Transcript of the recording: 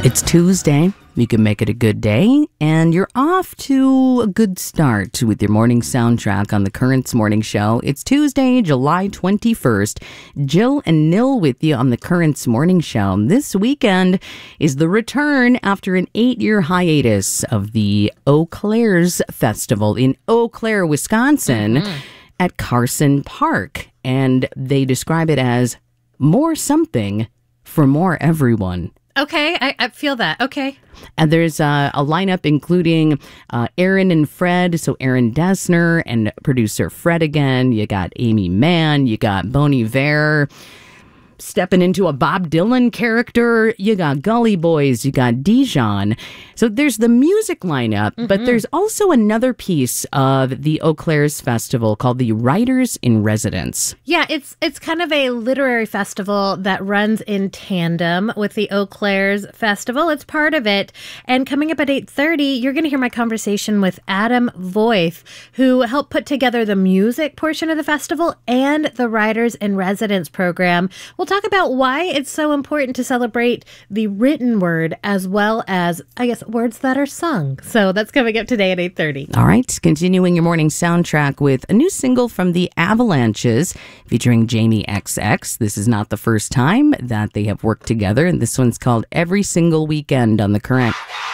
It's Tuesday. You can make it a good day, and you're off to a good start with your morning soundtrack on the Currents Morning Show. It's Tuesday, July 21st. Jill and Nil with you on the Currents Morning Show. This weekend is the return after an 8-year hiatus of the Eau Claire's Festival in Eau Claire, Wisconsin at Carson Park. And they describe it as more something for more everyone. Okay, I feel that. Okay. And there's a lineup including Aaron and Fred. So Aaron Dessner and producer Fred again. You got Amy Mann. You got Bon Iver stepping into a Bob Dylan character. You got Gully Boys. You got Dijon. So there's the music lineup, but there's also another piece of the Eau Claire's Festival called the Writers in Residence. Yeah, it's kind of a literary festival that runs in tandem with the Eau Claire's Festival. It's part of it. And coming up at 8:30, you're going to hear my conversation with Adam Voith, who helped put together the music portion of the festival and the Writers in Residence program. We'll talk about why it's so important to celebrate the written word as well as, I guess, words that are sung. So that's coming up today at 8:30. All right, continuing your morning soundtrack with a new single from the Avalanches featuring Jamie XX. This is not the first time that they have worked together, and this one's called Every Single Weekend on The Current.